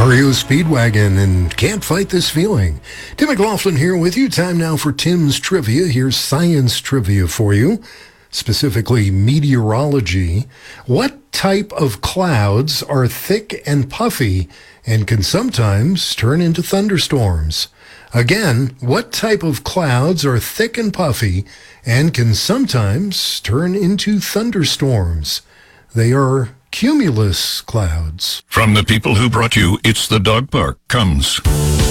REO Speedwagon and Can't Fight This Feeling. Tim McLaughlin here with you. Time now for Tim's Trivia. Here's science trivia for you, specifically meteorology. What type of clouds are thick and puffy and can sometimes turn into thunderstorms? Again, what type of clouds are thick and puffy and can sometimes turn into thunderstorms? They are cumulus clouds. From the people who brought you It's the Dog Park comes